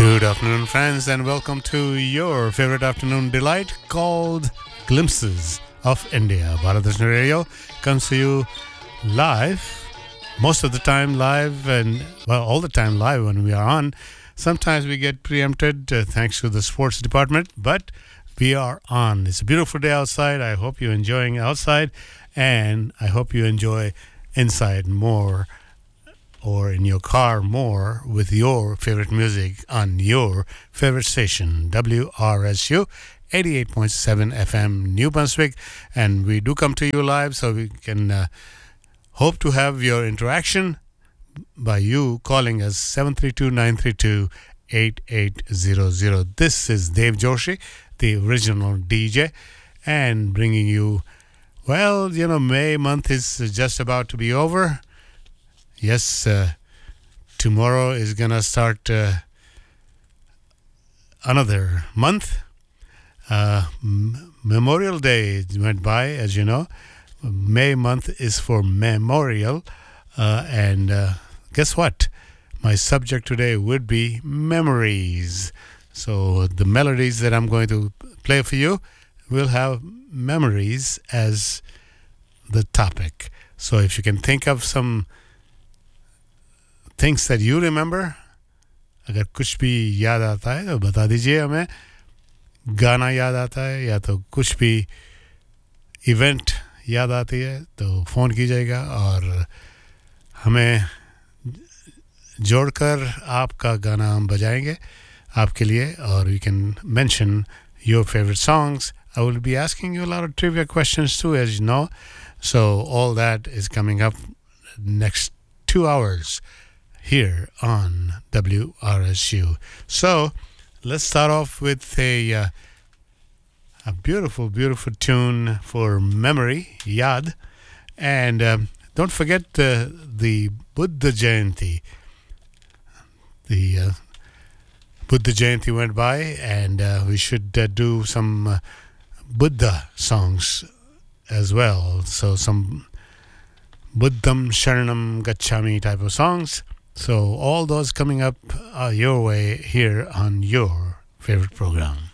Good afternoon, friends, and welcome to your favorite afternoon delight called Glimpses of India. Bharatdashni Radio comes to you live, most of the time live, and well, all the time live when we are on. Sometimes we get preempted thanks to the sports department, but we are on. It's a beautiful day outside. I hope you're enjoying outside, and I hope you enjoy inside more, or in your car more, with your favorite music on your favorite station, WRSU 88.7 FM New Brunswick. And we do come to you live, so we can hope to have your interaction by you calling us 732-932-8800. This is Dave Joshi, the original DJ, and bringing you, well, May month is just about to be over. Yes, tomorrow is going to start another month. Memorial Day went by, as you know. May month is for memorial. And guess what? My subject today would be memories. So the melodies that I'm going to play for you will have memories as the topic. So if you can think of some things that you remember, अगर कुछ भी याद आता है तो बता दीजिए हमें. गाना याद आता है या तो कुछ भी इवेंट याद आती है तो फ़ोन कीजिएगा और हमें जोड़कर आपका गाना हम बजाएंगे आपके लिए. और you can mention your favorite songs. I will be asking you a lot of trivia questions too, as you know. So all that is coming up next 2 hours here on WRSU. So let's start off with a beautiful, beautiful tune for memory, Yad. And don't forget the Buddha Jayanti. The Buddha Jayanti went by, and we should do some Buddha songs as well. So some Buddham Sharanam Gacchami type of songs. So all those coming up your way here on your favorite program.